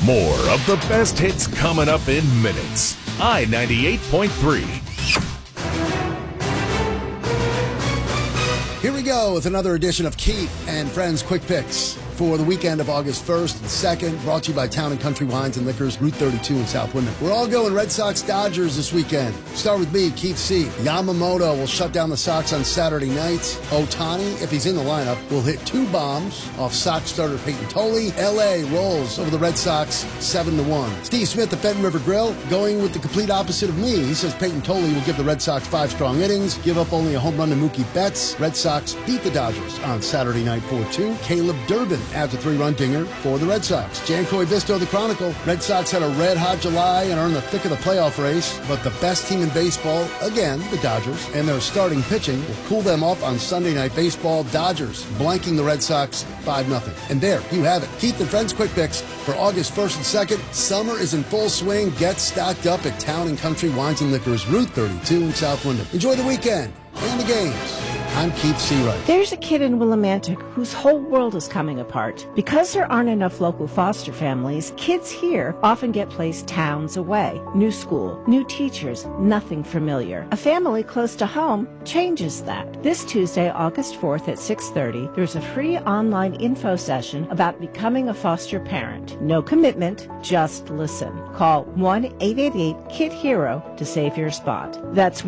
More of the best hits coming up in minutes. I-98.3. Here we go with another edition of Keith and Friends Quick Picks for the weekend of August 1st and 2nd, brought to you by Town & Country Wines and Liquors, Route 32 in South Windham. We're all going Red Sox-Dodgers this weekend. Start with me, Keith C. Yamamoto will shut down the Sox on Saturday night. Ohtani, if he's in the lineup, will hit 2 bombs off Sox starter Peyton Tolley. L.A. rolls over the Red Sox 7-1. Steve Smith, the Fenton River Grill, going with the complete opposite of me. He says Peyton Tolley will give the Red Sox 5 strong innings, give up only a home run to Mookie Betts. Red Sox beat the Dodgers on Saturday night 4-2. Caleb Durbin adds a 3-run dinger for the Red Sox. Jancoy Bisto, the Chronicle. Red Sox had a red-hot July and are in the thick of the playoff race, but the best team in baseball, again, the Dodgers, and their starting pitching will cool them off on Sunday Night Baseball. Dodgers blanking the Red Sox 5-0. And there, you have it. Keith and Friends Quick Picks for August 1st and 2nd. Summer is in full swing. Get stocked up at Town & Country Wines and Liquors, Route 32 in South Windham. Enjoy the weekend and the games. I'm Keith C. Wright. There's a kid in Willimantic whose whole world is coming apart. Because there aren't enough local foster families, kids here often get placed towns away. New school, new teachers, nothing familiar. A family close to home changes that. This Tuesday, August 4th at 6:30, there's a free online info session about becoming a foster parent. No commitment, just listen. Call 1-888-KID-HERO to save your spot. That's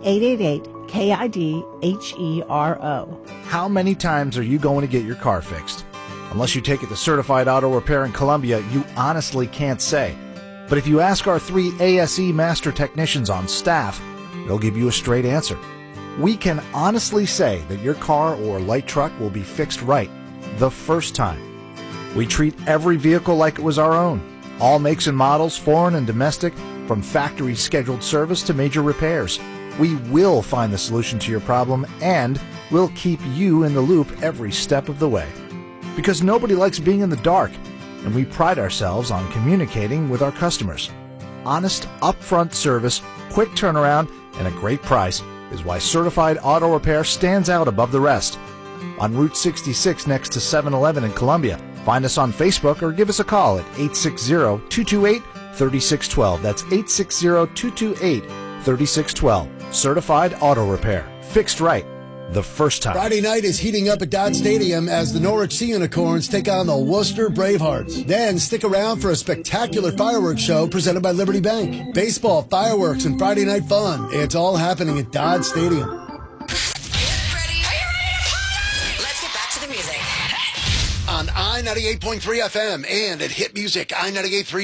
1-888-KID-HERO. How many times are you going to get your car fixed? Unless you take it to Certified Auto Repair in Columbia, you honestly can't say. But if you ask our 3 ASE master technicians on staff, they'll give you a straight answer. We can honestly say that your car or light truck will be fixed right the first time. We treat every vehicle like it was our own. All makes and models, foreign and domestic, from factory scheduled service to major repairs. We will find the solution to your problem, and we'll keep you in the loop every step of the way. Because nobody likes being in the dark, and we pride ourselves on communicating with our customers. Honest, upfront service, quick turnaround, and a great price is why Certified Auto Repair stands out above the rest. On Route 66 next to 7-Eleven in Columbia. Find us on Facebook or give us a call at 860-228-3612. That's 860-228-3612. Certified Auto Repair. Fixed right the first time. Friday night is heating up at Dodd Stadium as the Norwich Sea Unicorns take on the Worcester Bravehearts. Then stick around for a spectacular fireworks show presented by Liberty Bank. Baseball, fireworks, and Friday night fun. It's all happening at Dodd Stadium. On I-98.3 FM and at Hit Music, I-98.3.